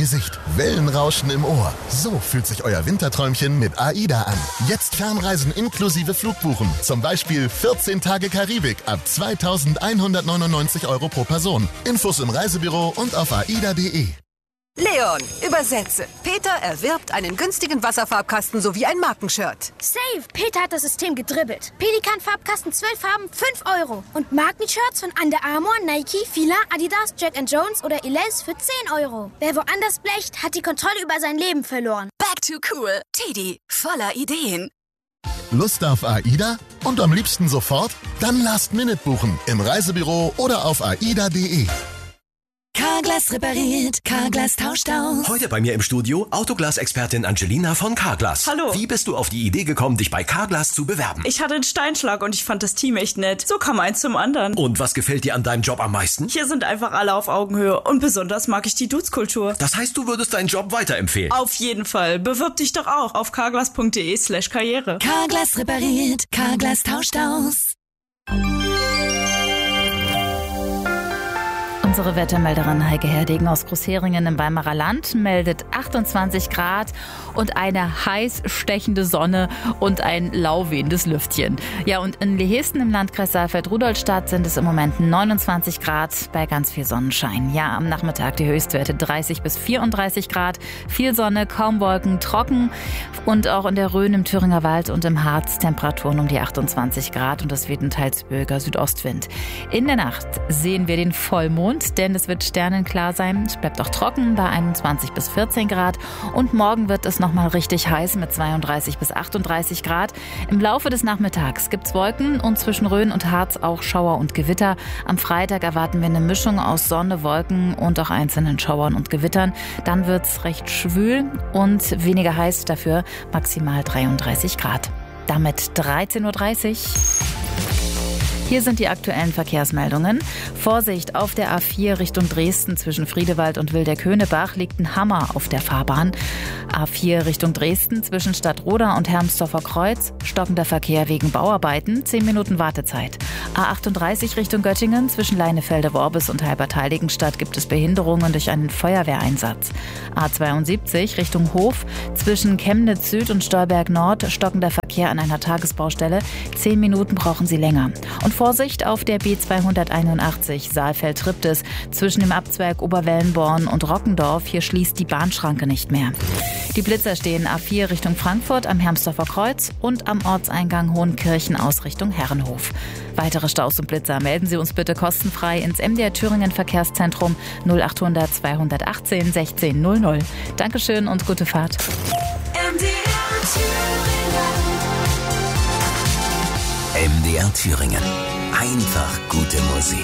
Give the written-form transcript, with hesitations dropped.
Gesicht, Wellenrauschen im Ohr. So fühlt sich euer Winterträumchen mit AIDA an. Jetzt Fernreisen inklusive Flugbuchen. Zum Beispiel 14 Tage Karibik ab 2.199 € pro Person. Infos im Reisebüro und auf aida.de. Leon, übersetze. Peter erwirbt einen günstigen Wasserfarbkasten sowie ein Markenshirt. Safe! Peter hat das System gedribbelt. Pelikan-Farbkasten 12 Farben, 5 €. Und Markenshirts von Under Armour, Nike, Fila, Adidas, Jack & Jones oder Elize für 10 €. Wer woanders blecht, hat die Kontrolle über sein Leben verloren. Back to cool. Teddy, voller Ideen. Lust auf AIDA? Und am liebsten sofort? Dann Last Minute buchen. Im Reisebüro oder auf aida.de. Carglass repariert, Carglass tauscht aus. Heute bei mir im Studio Autoglas-Expertin Angelina von Carglass. Hallo. Wie bist du auf die Idee gekommen, dich bei Carglass zu bewerben? Ich hatte einen Steinschlag und ich fand das Team echt nett. So kam eins zum anderen. Und was gefällt dir an deinem Job am meisten? Hier sind einfach alle auf Augenhöhe und besonders mag ich die Dudes-Kultur. Das heißt, du würdest deinen Job weiterempfehlen? Auf jeden Fall. Bewirb dich doch auch auf carglass.de/karriere. Carglass repariert, Carglass tauscht aus. Unsere Wettermelderin Heike Herdegen aus Großheringen im Weimarer Land meldet 28 Grad und eine heiß stechende Sonne und ein lauwehendes Lüftchen. Ja, und in Lehesten im Landkreis Saalfeld-Rudolstadt sind es im Moment 29 Grad bei ganz viel Sonnenschein. Ja, am Nachmittag die Höchstwerte 30 bis 34 Grad, viel Sonne, kaum Wolken, trocken und auch in der Rhön, im Thüringer Wald und im Harz Temperaturen um die 28 Grad und es weht ein teils böiger Südostwind. In der Nacht sehen wir den Vollmond, denn es wird sternenklar sein. Es bleibt auch trocken bei 21 bis 14 Grad. Und morgen wird es nochmal richtig heiß mit 32 bis 38 Grad. Im Laufe des Nachmittags gibt es Wolken und zwischen Rhön und Harz auch Schauer und Gewitter. Am Freitag erwarten wir eine Mischung aus Sonne, Wolken und auch einzelnen Schauern und Gewittern. Dann wird es recht schwül und weniger heiß, dafür maximal 33 Grad. Damit 13.30 Uhr. Hier sind die aktuellen Verkehrsmeldungen. Vorsicht, auf der A4 Richtung Dresden zwischen Friedewald und Wilderköhnebach liegt ein Hammer auf der Fahrbahn. A4 Richtung Dresden zwischen Stadtroda und Hermsdorfer Kreuz, stockender Verkehr wegen Bauarbeiten, 10 Minuten Wartezeit. A38 Richtung Göttingen zwischen Leinefelde-Worbis und Halbertal-Degenstadt gibt es Behinderungen durch einen Feuerwehreinsatz. A72 Richtung Hof zwischen Chemnitz Süd und Stolberg Nord, stockender Verkehr an einer Tagesbaustelle, 10 Minuten brauchen Sie länger. Und Vorsicht auf der B281 Saalfeld-Triptis zwischen dem Abzweig Oberwellenborn und Rockendorf. Hier schließt die Bahnschranke nicht mehr. Die Blitzer stehen A4 Richtung Frankfurt am Hermsdorfer Kreuz und am Ortseingang Hohenkirchen aus Richtung Herrenhof. Weitere Staus und Blitzer melden Sie uns bitte kostenfrei ins MDR Thüringen Verkehrszentrum 0800 218 16 00. Dankeschön und gute Fahrt. MDR Thüringen. Einfach gute Musik.